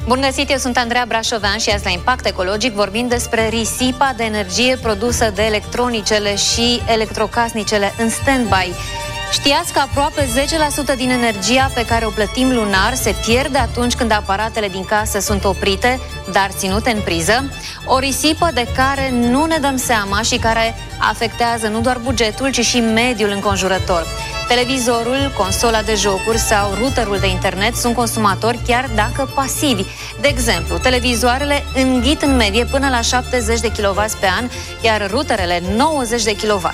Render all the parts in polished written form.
Bun găsit, eu sunt Andreea Brașovean și azi la Impact Ecologic vorbim despre risipa de energie produsă de electronicele și electrocasnicele în stand-by. Știați că aproape 10% din energia pe care o plătim lunar se pierde atunci când aparatele din casă sunt oprite, dar ținute în priză? O risipă de care nu ne dăm seama și care afectează nu doar bugetul, ci și mediul înconjurător. Televizorul, consola de jocuri sau routerul de internet sunt consumatori chiar dacă pasivi. De exemplu, televizoarele înghit în medie până la 70 de kW pe an, iar routerele 90 de kW.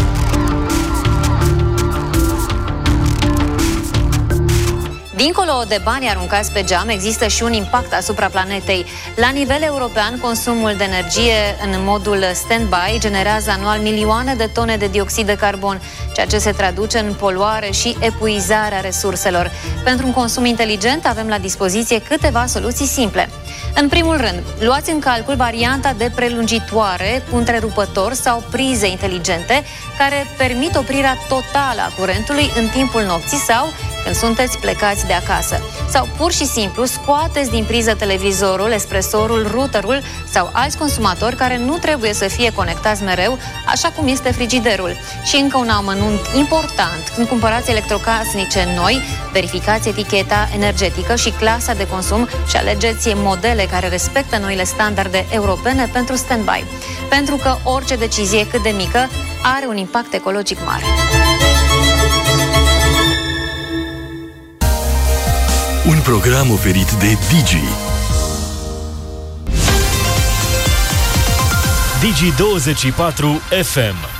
Dincolo de banii aruncați pe geam, există și un impact asupra planetei. La nivel european, consumul de energie în modul stand-by generează anual milioane de tone de dioxid de carbon, ceea ce se traduce în poluare și epuizarea resurselor. Pentru un consum inteligent avem la dispoziție câteva soluții simple. În primul rând, luați în calcul varianta de prelungitoare cu întrerupător sau prize inteligente care permit oprirea totală a curentului în timpul nopții sau când sunteți plecați de acasă. Sau pur și simplu scoateți din priză televizorul, espresorul, routerul sau alți consumatori care nu trebuie să fie conectați mereu, așa cum este frigiderul. Și încă un amănunt important: când cumpărați electrocasnice noi, verificați eticheta energetică și clasa de consum și alegeți modele care respectă noile standarde europene pentru stand-by. Pentru că orice decizie cât de mică are un impact ecologic mare. Un program oferit de Digi. Digi24 FM.